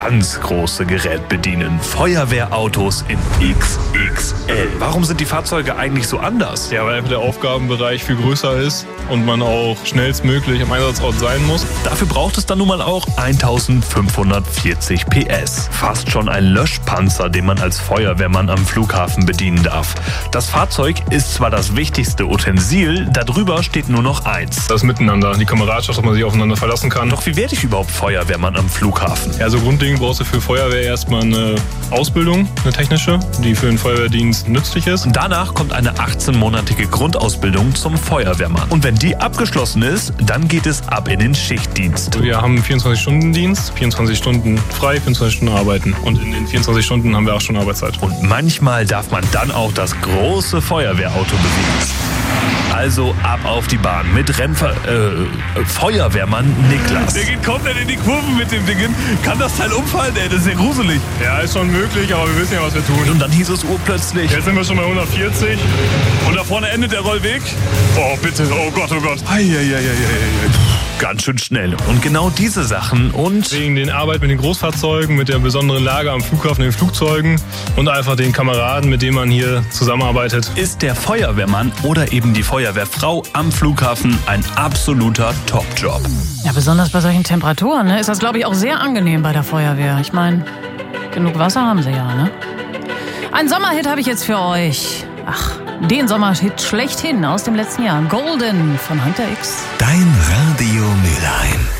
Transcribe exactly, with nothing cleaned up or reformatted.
ganz große Gerät bedienen. Feuerwehrautos in X X L. Warum sind die Fahrzeuge eigentlich so anders? Ja, weil einfach der Aufgabenbereich viel größer ist und man auch schnellstmöglich am Einsatzort sein muss. Dafür braucht es dann nun mal auch eintausendfünfhundertvierzig P S. Fast schon ein Löschpanzer, den man als Feuerwehrmann am Flughafen bedienen darf. Das Fahrzeug ist zwar das wichtigste Utensil, darüber steht nur noch eins. Das Miteinander, die Kameradschaft, dass man sich aufeinander verlassen kann. Doch wie werde ich überhaupt Feuerwehrmann am Flughafen? Ja, so grundlegend brauchst du für Feuerwehr erstmal eine Ausbildung, eine technische, die für den Feuerwehrdienst nützlich ist. Und danach kommt eine achtzehnmonatige Grundausbildung zum Feuerwehrmann. Und wenn die abgeschlossen ist, dann geht es ab in den Schichtdienst. Wir haben einen vierundzwanzig-Stunden-Dienst, vierundzwanzig Stunden frei, vierundzwanzig Stunden arbeiten. Und in den vierundzwanzig Stunden haben wir acht Stunden Arbeitszeit. Und manchmal darf man dann auch das große Feuerwehrauto bewegen. Also ab auf die Bahn mit Rennver... Äh, Feuerwehrmann Niklas. Der geht komplett in die Kurven mit dem Ding. Kann das Teil umfallen, ey? Das ist ja gruselig. Ja, ist schon möglich, aber wir wissen ja, was wir tun. Und dann hieß es urplötzlich... Jetzt sind wir schon bei hundertvierzig. Und da vorne endet der Rollweg. Oh, bitte. Oh Gott, oh Gott. Eieieiei. Ganz schön schnell. Und genau diese Sachen und... Wegen den Arbeit mit den Großfahrzeugen, mit der besonderen Lage am Flughafen, den Flugzeugen und einfach den Kameraden, mit denen man hier zusammenarbeitet. Ist der Feuerwehrmann oder eben die Feuerwehrfrau am Flughafen ein absoluter Top-Job. Ja, besonders bei solchen Temperaturen, ne, ist das, glaube ich, auch sehr angenehm bei der Feuerwehr. Ich meine, genug Wasser haben sie ja, ne? Ein Sommerhit habe ich jetzt für euch. Ach, den Sommerhit schlechthin aus dem letzten Jahr. Golden von Hunter X. Dein Radio Mülheim.